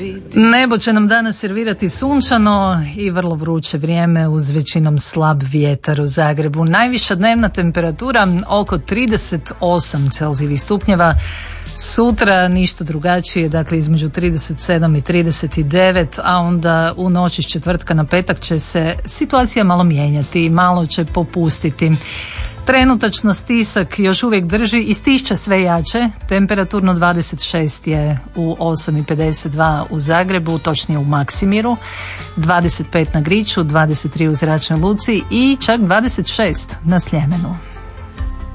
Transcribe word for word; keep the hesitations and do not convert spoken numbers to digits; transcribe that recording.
Nebo će nam danas servirati sunčano i vrlo vruće vrijeme uz većinom slab vjetar u Zagrebu. Najviša dnevna temperatura oko trideset osam Celzijevih stupnjeva. Sutra ništa drugačije, dakle između trideset sedam i trideset devet, a onda u noći s četvrtka na petak će se situacija malo mijenjati, malo će popustiti. Trenutačno stisak još uvijek drži i stišće sve jače. Temperaturno dvadeset šest je u osam i pedeset dva u Zagrebu, točnije u Maksimiru, dvadeset pet na Griču, dvadeset tri u Zračnoj luci i čak dvadeset šest na Sljemenu.